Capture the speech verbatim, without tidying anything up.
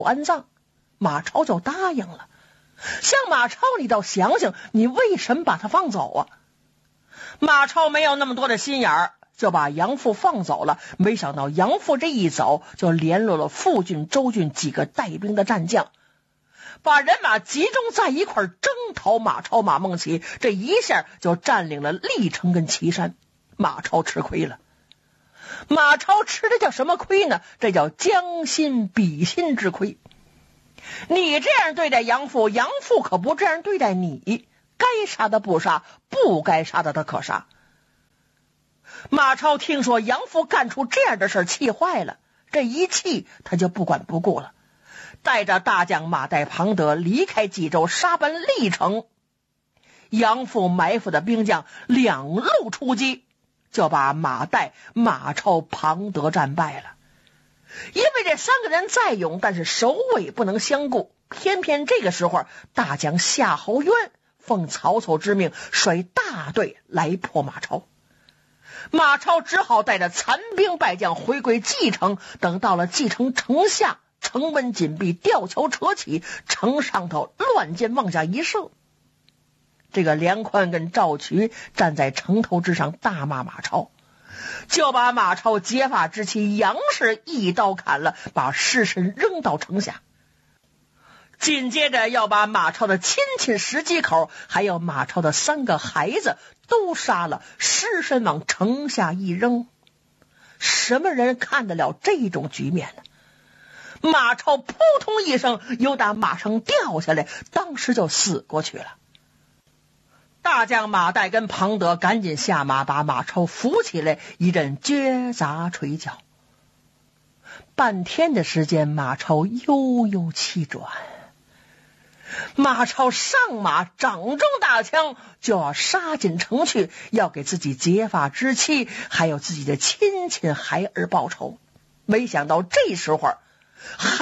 安葬，马超就答应了。像马超，你倒想想，你为什么把他放走啊？马超没有那么多的心眼儿，就把杨阜放走了。没想到杨阜这一走，就联络了傅俊、周俊几个带兵的战将，把人马集中在一块征讨马超、马孟起。这一下就占领了历城跟岐山。马超吃亏了。马超吃的叫什么亏呢？这叫将心比心之亏。你这样对待杨阜，杨阜可不这样对待你，该杀的不杀，不该杀的他可杀。马超听说杨阜干出这样的事，气坏了。这一气他就不管不顾了，带着大将马岱、庞德离开冀州，杀奔历城。杨阜埋伏的兵将两路出击，就把马岱、马超、庞德战败了。因为这三个人再勇，但是首尾不能相顾。偏偏这个时候，大将夏侯渊奉曹操之命，率大队来破马超。马超只好带着残兵败将回归蓟城。等到了蓟城城下，城门紧闭，吊桥扯起，城上头乱箭往下一射。这个梁宽跟赵渠站在城头之上大骂马超，就把马超结发之妻杨氏一刀砍了，把尸身扔到城下。紧接着要把马超的亲戚十几口，还有马超的三个孩子都杀了，尸身往城下一扔。什么人看得了这种局面呢？马超扑通一声由打马上掉下来，当时就死过去了。大将马岱跟庞德赶紧下马，把马超扶起来，一阵撅砸捶脚。半天的时间，马超悠悠气转。马超上马，掌中大枪，就要杀进城去，要给自己结发之妻还有自己的亲戚孩儿报仇。没想到这时候